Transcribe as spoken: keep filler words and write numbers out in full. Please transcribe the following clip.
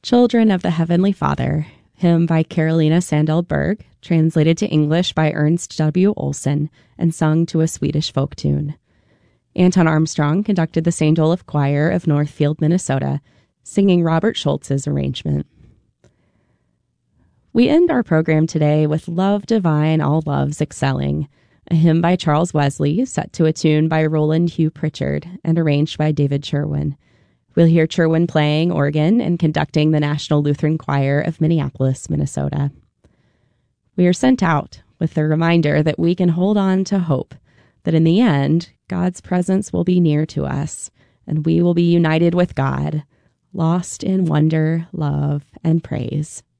Children of the Heavenly Father, hymn by Carolina Sandell Berg, translated to English by Ernst W. Olson, and sung to a Swedish folk tune. Anton Armstrong conducted the Saint Olaf Choir of Northfield, Minnesota, singing Robert Schultz's arrangement. We end our program today with Love Divine, All Loves Excelling, a hymn by Charles Wesley, set to a tune by Roland Hugh Pritchard and arranged by David Sherwin. We'll hear Sherwin playing organ and conducting the National Lutheran Choir of Minneapolis, Minnesota. We are sent out with the reminder that we can hold on to hope, that in the end, God's presence will be near to us, and we will be united with God, lost in wonder, love, and praise.